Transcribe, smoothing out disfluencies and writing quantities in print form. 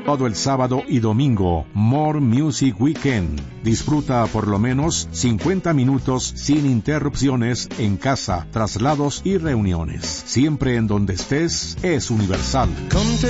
Todo el sábado y domingo, More Music Weekend. Disfruta por lo menos 50 minutos sin interrupciones en casa, traslados y reuniones. Siempre en donde estés, es Universal.